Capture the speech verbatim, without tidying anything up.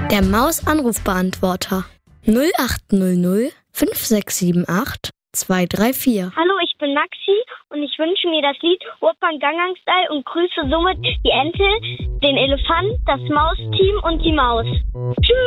Der Maus-Anrufbeantworter null acht null null fünf sechs sieben acht zwei drei vier. Hallo, ich bin Maxi und ich wünsche mir das Lied Opern Gangnam Style und grüße somit die Ente, den Elefant, das Mausteam und die Maus. Tschüss!